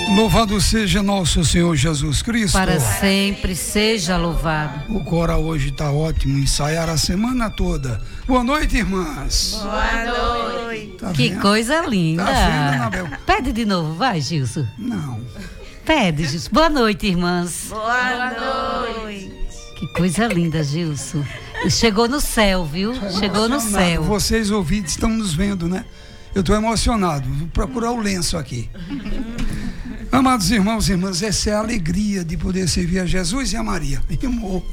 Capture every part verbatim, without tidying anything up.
Louvado seja nosso Senhor Jesus Cristo. Para sempre seja louvado. O coral hoje está ótimo, ensaiar a semana toda. Boa noite, irmãs. Boa noite. Tá que vendo? Coisa linda. Tá vendo, Anabel? Pede de novo, vai, Gilson. Não. Pede, Gilson. Boa noite, irmãs. Boa noite. Que coisa linda, Gilson. Chegou no céu, viu? Chegou no céu. Vocês ouvintes estão nos vendo, né? Eu estou emocionado. Vou procurar o lenço aqui. Amados irmãos e irmãs, essa é a alegria de poder servir a Jesus e a Maria. Rimou.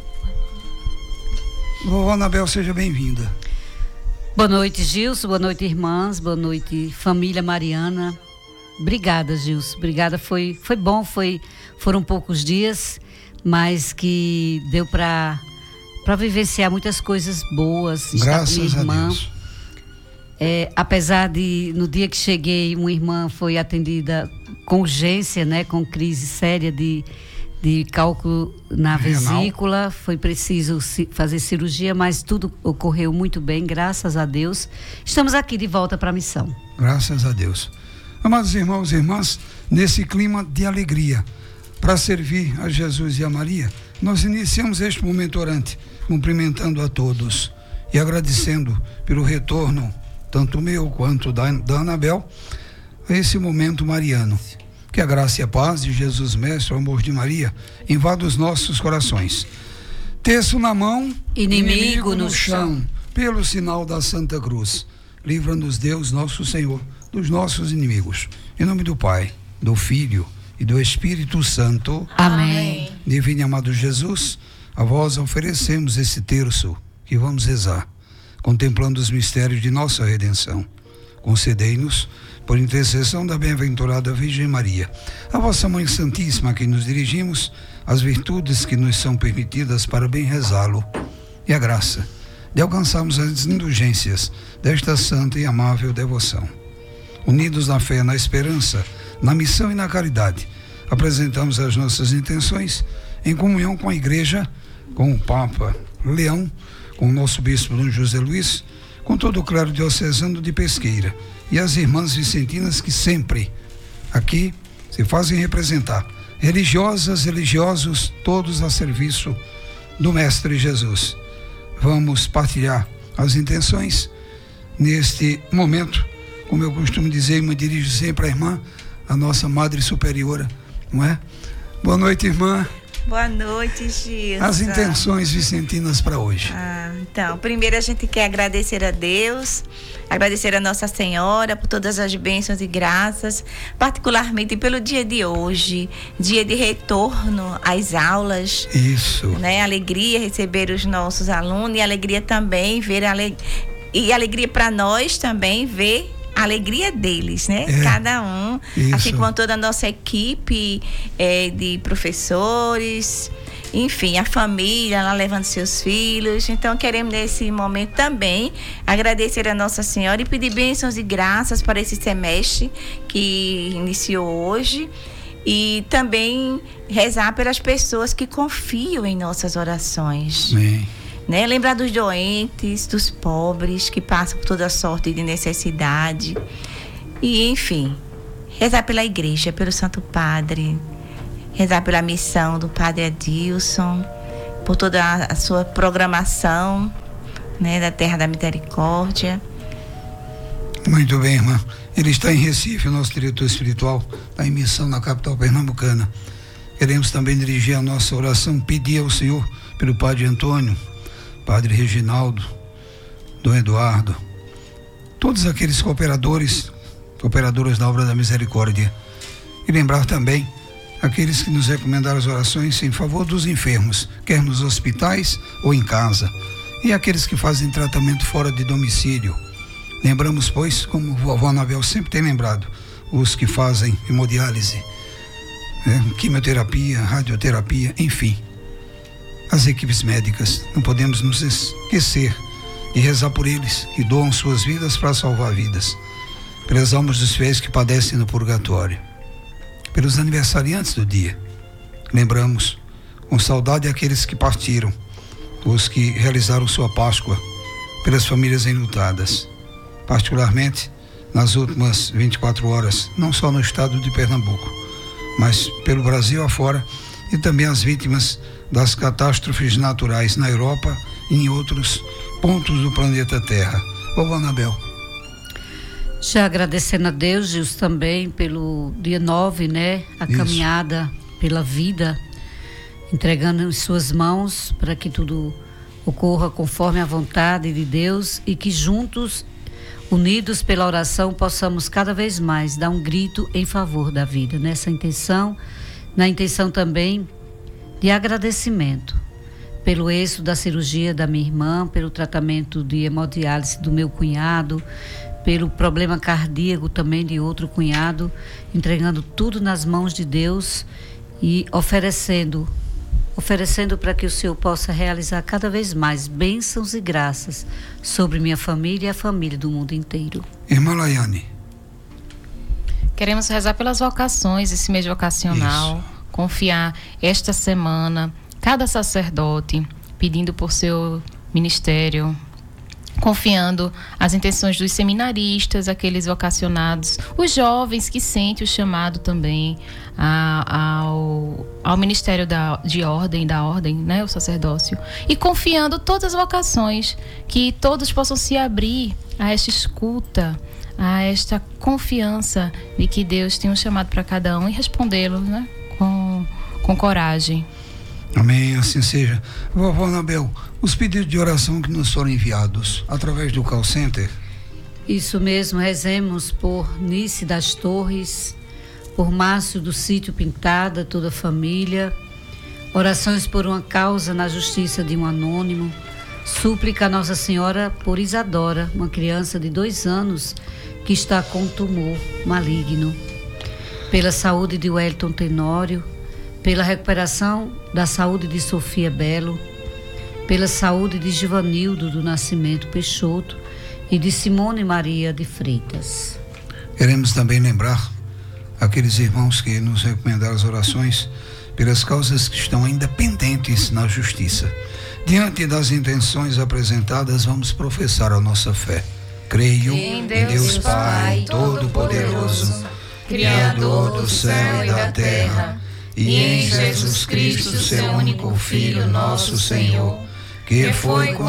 Vovó Anabel, seja bem-vinda. Boa noite, Gilson. Boa noite, irmãs. Boa noite, família Mariana. Obrigada, Gilson. Obrigada. Foi, foi bom. Foi, foram poucos dias, mas que deu para para vivenciar muitas coisas boas. Graças minha irmã. a Deus. É, apesar de, no dia que cheguei, uma irmã foi atendida com urgência, né, com crise séria de, de cálculo na renal. vesícula, foi preciso fazer cirurgia, mas tudo ocorreu muito bem, graças a Deus. Estamos aqui de volta para a missão. Graças a Deus. Amados irmãos e irmãs, nesse clima de alegria, para servir a Jesus e a Maria, nós iniciamos este momento orante, cumprimentando a todos e agradecendo pelo retorno, tanto meu quanto da, da Anabel, a esse momento mariano. Que a graça e a paz de Jesus Mestre, o amor de Maria, invada os nossos corações. Terço na mão, inimigo, inimigo no, no chão. chão, pelo sinal da Santa Cruz. Livra-nos Deus, nosso Senhor, dos nossos inimigos. Em nome do Pai, do Filho e do Espírito Santo. Amém. Divino e amado Jesus, a vós oferecemos esse terço que vamos rezar, contemplando os mistérios de nossa redenção. Concedei-nos, por intercessão da bem-aventurada Virgem Maria, a vossa Mãe Santíssima, a quem nos dirigimos, as virtudes que nos são permitidas para bem rezá-lo, e a graça de alcançarmos as indulgências desta santa e amável devoção. Unidos na fé, na esperança, na missão e na caridade, apresentamos as nossas intenções em comunhão com a Igreja, com o Papa Leão, com o nosso Bispo Dom José Luiz, com todo o clero diocesano de Pesqueira e as irmãs vicentinas que sempre aqui se fazem representar, religiosas, religiosos, todos a serviço do Mestre Jesus. Vamos partilhar as intenções neste momento, como eu costumo dizer e me dirijo sempre à irmã, a nossa Madre Superiora, não é? Boa noite, irmã. Boa noite, Gilson. As intenções vicentinas para hoje. Ah, então, primeiro a gente quer agradecer a Deus, agradecer a Nossa Senhora por todas as bênçãos e graças, particularmente pelo dia de hoje, dia de retorno às aulas. Isso. Né? Alegria receber os nossos alunos e alegria também ver a ale... e alegria para nós também ver a alegria deles, né? É, cada um, isso. Assim como toda a nossa equipe é, de professores, enfim, a família lá levando seus filhos. Então queremos nesse momento também agradecer a Nossa Senhora e pedir bênçãos e graças para esse semestre que iniciou hoje e também rezar pelas pessoas que confiam em nossas orações. Amém. Né? Lembrar dos doentes, dos pobres que passam por toda sorte de necessidade e, enfim, rezar pela igreja, pelo Santo Padre, rezar pela missão do Padre Adilson, por toda a, a sua programação, né, da Terra da Misericórdia. Muito bem, irmã. Ele está em Recife, o nosso diretor espiritual, está em missão na capital pernambucana. Queremos também dirigir a nossa oração, pedir ao Senhor pelo Padre Antônio, Padre Reginaldo, Dom Eduardo, todos aqueles cooperadores, cooperadoras da obra da misericórdia. E lembrar também aqueles que nos recomendaram as orações em favor dos enfermos, quer nos hospitais ou em casa, e aqueles que fazem tratamento fora de domicílio. Lembramos, pois, como a vovó Anabel sempre tem lembrado, os que fazem hemodiálise, né, quimioterapia, radioterapia, enfim. As equipes médicas, não podemos nos esquecer de rezar por eles, que doam suas vidas para salvar vidas. Pelas almas dos fiéis que padecem no purgatório. Pelos aniversariantes do dia. Lembramos com saudade aqueles que partiram, os que realizaram sua Páscoa, pelas famílias enlutadas. Particularmente nas últimas vinte e quatro horas, não só no estado de Pernambuco, mas pelo Brasil afora, e também as vítimas das catástrofes naturais na Europa e em outros pontos do planeta Terra. Vovó Anabel. Já agradecendo a Deus, Gilson, também pelo dia nove, né? A Isso. caminhada pela vida, entregando em suas mãos para que tudo ocorra conforme a vontade de Deus e que juntos, unidos pela oração, possamos cada vez mais dar um grito em favor da vida, nessa intenção, na intenção também de agradecimento pelo êxito da cirurgia da minha irmã, pelo tratamento de hemodiálise do meu cunhado, pelo problema cardíaco também de outro cunhado, entregando tudo nas mãos de Deus e oferecendo oferecendo para que o Senhor possa realizar cada vez mais bênçãos e graças sobre minha família e a família do mundo inteiro. Irmã Laiane. Queremos rezar pelas vocações, esse mês vocacional, Isso. confiar esta semana, cada sacerdote pedindo por seu ministério, confiando as intenções dos seminaristas, aqueles vocacionados, os jovens que sentem o chamado também a, ao, ao ministério da, de ordem, da ordem, né, o sacerdócio, e confiando todas as vocações, que todos possam se abrir a esta escuta, a esta confiança de que Deus tem um chamado para cada um e respondê-lo, né, com, com coragem. Amém, assim seja. Vovó Anabel, os pedidos de oração que nos foram enviados através do call center. Isso mesmo, rezemos por Nice das Torres, por Márcio do Sítio Pintada, toda a família, orações por uma causa na justiça de um anônimo, súplica a Nossa Senhora por Isadora, uma criança de dois anos que está com tumor maligno, pela saúde de Wellington Tenório, pela recuperação da saúde de Sofia Belo, pela saúde de Givanildo do Nascimento Peixoto e de Simone Maria de Freitas. Queremos também lembrar aqueles irmãos que nos recomendaram as orações pelas causas que estão ainda pendentes na justiça. Diante das intenções apresentadas, vamos professar a nossa fé. Creio em Deus, em Deus Pai, Todo-Poderoso, Criador do céu e da terra, e em Jesus Cristo, seu único Filho, nosso Senhor, que foi